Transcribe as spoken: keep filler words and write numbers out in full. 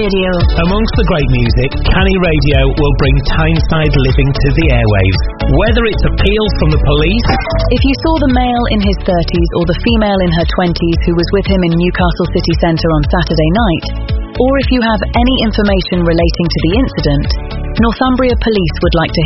Radio. Amongst the great music, Canny Radio will bring Tyneside living to the airwaves. Whether it's appeals from the police... If you saw the male in his thirties or the female in her twenties who was with him in Newcastle city centre on Saturday night, or if you have any information relating to the incident, Northumbria Police would like to